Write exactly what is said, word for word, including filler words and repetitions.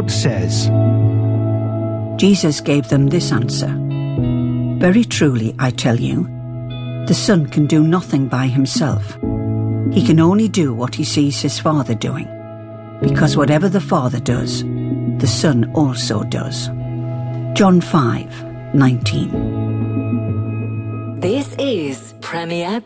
God says. Jesus gave them this answer. Very truly, I tell you, the Son can do nothing by himself. He can only do what he sees his Father doing, because whatever the Father does, the Son also does. John five nineteen. This is Premier